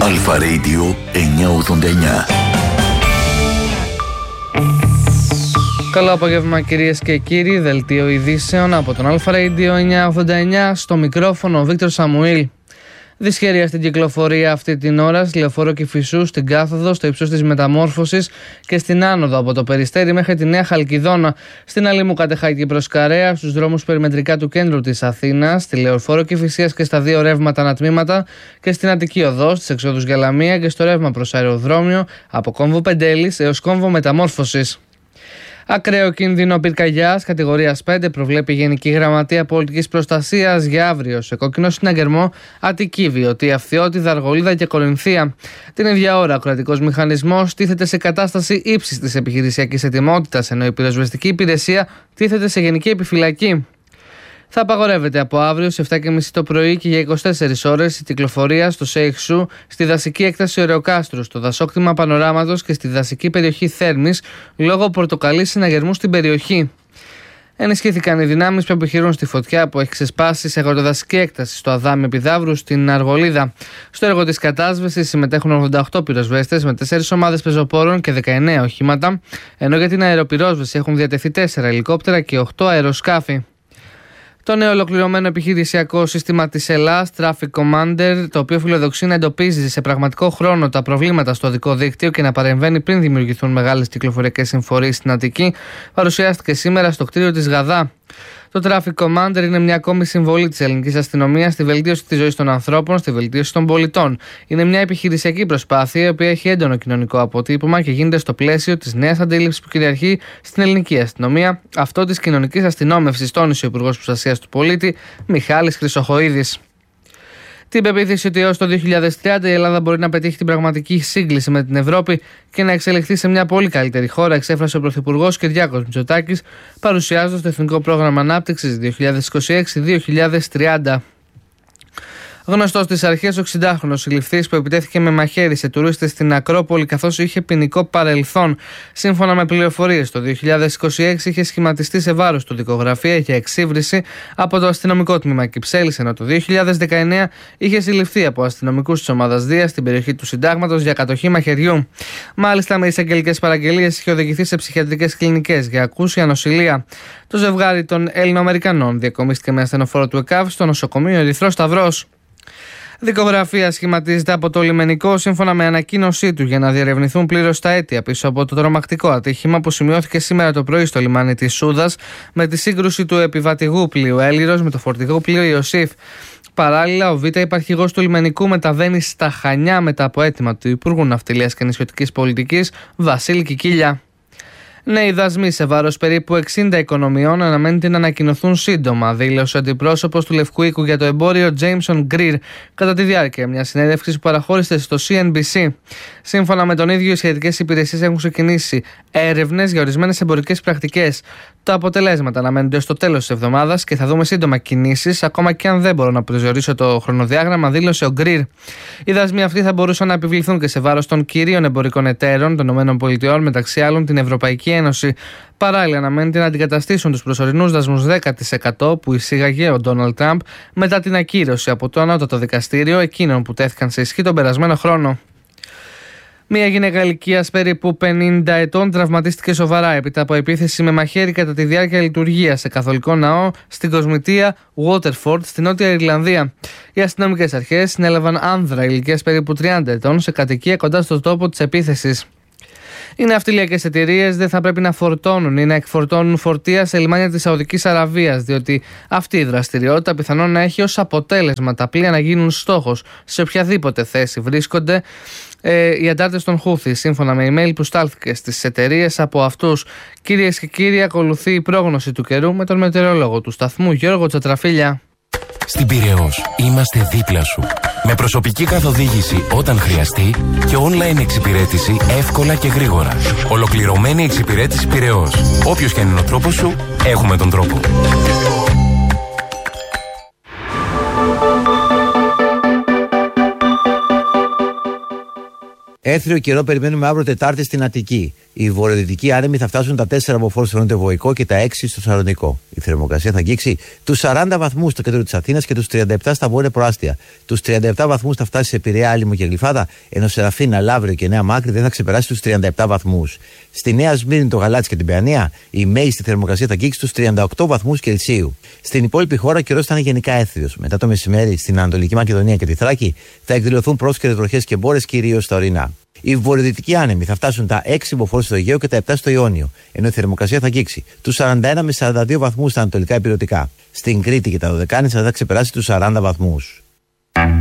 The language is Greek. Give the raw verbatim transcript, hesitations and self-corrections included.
Αλφα Radio εννιακόσια ογδόντα εννιά. Καλό απόγευμα κυρίες και κύριοι, δελτίο ειδήσεων από τον Αλφα Radio εννιακόσια ογδόντα εννιά, στο μικρόφωνο ο Βίκτορ Σαμουήλ. Δυσχέρεια στην κυκλοφορία αυτή την ώρα στη Λεωφόρο Κηφισού, στην κάθοδο, στο ύψος της Μεταμόρφωσης και στην άνοδο από το Περιστέρι μέχρι τη Νέα Χαλκιδόνα, στην Αλήμου Κατεχάκη προς Καρέα, στους δρόμους περιμετρικά του κέντρου της Αθήνας, στη Λεωφόρο Κηφισίας και στα δύο ρεύματα ανατμήματα και στην Αττική Οδό, στις εξόδους για Λαμία και στο ρεύμα προς αεροδρόμιο από κόμβο Πεντέλης έως κόμβο Μεταμόρφωσης. Ακραίο κίνδυνο πυρκαγιάς κατηγορίας πέντε προβλέπει η Γενική Γραμματεία Πολιτικής Προστασίας για αύριο σε κόκκινο συναγερμό Αττική, Βιωτή, Φθιώτη, Αργολίδα και Κορινθία. Την ίδια ώρα ο κρατικός μηχανισμός τίθεται σε κατάσταση ύψης της επιχειρησιακής ετοιμότητας, ενώ η πυροσβεστική υπηρεσία τίθεται σε γενική επιφυλακή. Θα απαγορεύεται από αύριο σε επτά και μισή το πρωί και για είκοσι τέσσερις ώρες η κυκλοφορία στο Σέιχσου, στη δασική έκταση Ωρεοκάστρου, στο δασόκτημα Πανοράματος και στη δασική περιοχή Θέρμης λόγω πορτοκαλί συναγερμού στην περιοχή. Ενισχύθηκαν οι δυνάμεις που επιχειρούν στη φωτιά που έχει ξεσπάσει σε αγροτοδασική έκταση στο Αδάμι Επιδαύρου στην Αργολίδα. Στο έργο της κατάσβεσης συμμετέχουν ογδόντα οκτώ πυροσβέστες με τέσσερις ομάδες πεζοπόρων και δεκαεννέα οχήματα, ενώ για την αεροπυρόσβεση έχουν διατεθεί τέσσερα ελικόπτερα και οκτώ αεροσκάφη. Το νέο ολοκληρωμένο επιχειρησιακό σύστημα της Ελλάς, Traffic Commander, το οποίο φιλοδοξεί να εντοπίζει σε πραγματικό χρόνο τα προβλήματα στο οδικό δίκτυο και να παρεμβαίνει πριν δημιουργηθούν μεγάλες κυκλοφοριακές συμφορίες στην Αττική, παρουσιάστηκε σήμερα στο κτίριο της Γαδά. Το Traffic Commander είναι μια ακόμη συμβολή της ελληνικής αστυνομίας στη βελτίωση της ζωής των ανθρώπων, στη βελτίωση των πολιτών. Είναι μια επιχειρησιακή προσπάθεια η οποία έχει έντονο κοινωνικό αποτύπωμα και γίνεται στο πλαίσιο της νέας αντίληψης που κυριαρχεί στην ελληνική αστυνομία, αυτό της κοινωνικής αστυνόμευσης, τόνισε ο Υπουργός Προστασίας του Πολίτη Μιχάλης Χρυσοχοΐδης. Την πεποίθηση ότι έως το δύο χιλιάδες τριάντα η Ελλάδα μπορεί να πετύχει την πραγματική σύγκληση με την Ευρώπη και να εξελιχθεί σε μια πολύ καλύτερη χώρα, εξέφρασε ο Πρωθυπουργός Κυριάκος Μητσοτάκης, παρουσιάζοντας το Εθνικό Πρόγραμμα Ανάπτυξης δύο χιλιάδες είκοσι έξι με δύο χιλιάδες τριάντα. Γνωστός στις αρχές, ο εξηντάχρονος συλληφθής που επιτέθηκε με μαχαίρι σε τουρίστες στην Ακρόπολη καθώς είχε ποινικό παρελθόν. Σύμφωνα με πληροφορίες, το δύο χιλιάδες είκοσι έξι είχε σχηματιστεί σε βάρος του δικογραφία για εξύβριση από το αστυνομικό τμήμα Κυψέλης, ενώ το δύο χιλιάδες δεκαεννέα είχε συλληφθεί από αστυνομικούς της ομάδας Δία στην περιοχή του Συντάγματος για κατοχή μαχαιριού. Μάλιστα, με εισαγγελικές παραγγελίες είχε οδηγηθεί σε ψυχιατρικές κλινικές για ακούσια νοσηλεία. Το ζευγάρι των Έλληνο-Αμερικανών διακομίστηκε με ασθενοφόρο του ΕΚΑΒ στο νοσοκομείο Ερυθρός Σταυρός. Δικογραφία σχηματίζεται από το λιμενικό σύμφωνα με ανακοίνωσή του για να διερευνηθούν πλήρως τα αίτια πίσω από το τρομακτικό ατύχημα που σημειώθηκε σήμερα το πρωί στο λιμάνι της Σούδας με τη σύγκρουση του επιβατηγού πλοίου Έλιρος με το φορτηγό πλοίο Ιωσήφ. Παράλληλα, ο Β' υπαρχηγός του λιμενικού μεταβαίνει στα Χανιά μετά από αίτημα του Υπουργού Ναυτιλίας και Νησιωτικής Πολιτικής Βασίλη Κικίλια. Νέοι δασμοί σε βάρος περίπου εξήντα οικονομιών αναμένεται να ανακοινωθούν σύντομα, δήλωσε ο αντιπρόσωπος του Λευκού Οίκου για το εμπόριο Jameson Greer κατά τη διάρκεια μιας συνέντευξης που παραχώρησε στο σι εν μπι σι. Σύμφωνα με τον ίδιο, οι σχετικές υπηρεσίες έχουν ξεκινήσει έρευνες για ορισμένες εμπορικές πρακτικές. Τα αποτελέσματα αναμένονται ως το τέλος της εβδομάδας και θα δούμε σύντομα κινήσεις, ακόμα και αν δεν μπορώ να προσδιορίσω το χρονοδιάγραμμα, δήλωσε ο Greer. Οι δασμοί αυτοί θα μπορούσαν να επιβληθούν και σε βάρος των κυρίων εμπορικών εταίρων των ΗΠΑ, μεταξύ άλλων την Ευρωπαϊκή Ένωση. Παράλληλα, αναμένεται να αντικαταστήσουν τους προσωρινούς δασμούς δέκα τοις εκατό που εισήγαγε ο Ντόναλντ Τραμπ μετά την ακύρωση από το Ανώτατο Δικαστήριο εκείνων που τέθηκαν σε ισχύ τον περασμένο χρόνο. Μια γυναίκα ηλικίας περίπου πενήντα ετών τραυματίστηκε σοβαρά έπειτα από επίθεση με μαχαίρι κατά τη διάρκεια λειτουργίας σε καθολικό ναό στην κοσμητεία Waterford στη Νότια Ιρλανδία. Οι αστυνομικές αρχές συνέλαβαν άνδρα ηλικίας περίπου τριάντα ετών σε κατοικία κοντά στο τόπο της επίθεσης. Οι ναυτιλιακές εταιρείες δεν θα πρέπει να φορτώνουν ή να εκφορτώνουν φορτία σε λιμάνια της Σαουδικής Αραβίας, διότι αυτή η δραστηριότητα πιθανόν να έχει ως αποτέλεσμα τα πλοία να γίνουν στόχος σε οποιαδήποτε θέση βρίσκονται ε, οι αντάρτες των Χούθη, σύμφωνα με email που στάλθηκε στις εταιρείες από αυτούς. Κυρίες και κύριοι, ακολουθεί η πρόγνωση του καιρού με τον μετεωρολόγο του σταθμού Γιώργο Τσατραφίλια. Στην Πειραιώς είμαστε δίπλα σου. Με προσωπική καθοδήγηση όταν χρειαστεί και online εξυπηρέτηση εύκολα και γρήγορα. Ολοκληρωμένη εξυπηρέτηση Πειραιώς. Όποιος και αν είναι ο τρόπος σου, έχουμε τον τρόπο. Έθριο καιρό περιμένουμε αύριο Τετάρτη στην Αττική. Οι βορειοδυτικοί άνεμοι θα φτάσουν τα τέσσερα μποφόρ στο νοτιοβοϊκό και τα έξι στο Θεσσαλονικό. Η θερμοκρασία θα αγγίξει τους σαράντα βαθμούς στο κέντρο της Αθήνας και τους τριάντα επτά στα βόρεια προάστια. Τους τριάντα επτά βαθμούς θα φτάσει σε Πειραιά, Άλυμο και Γλυφάδα, ενώ σε Αθήνα, Λαύριο και Νέα Μάκρη δεν θα ξεπεράσει τους τριάντα επτά βαθμούς. Στη Νέα Σμύρνη, το Γαλάτσι και την Παιανία, η μέγιστη θερμοκρασία θα αγγίξει τους τριάντα οκτώ βαθμούς Κελσίου. Στην υπόλοιπη χώρα, ο καιρός θα είναι γενικά έθριος. Μετά το μεσημέρι, στην Ανατολική Μακεδονία και τη Θράκη, θα εκδηλωθούν πρόσκαιρες βροχές και μπόρες, κυρίως στα ορεινά. Οι βορειοδυτικοί άνεμοι θα φτάσουν τα έξι μποφόρ στο Αιγαίο και τα επτά στο Ιόνιο, ενώ η θερμοκρασία θα αγγίξει τους σαράντα ένα με σαράντα δύο βαθμούς στα ανατολικά ηπειρωτικά. Στην Κρήτη και τα Δωδεκάνησα θα ξεπεράσει τους σαράντα βαθμούς.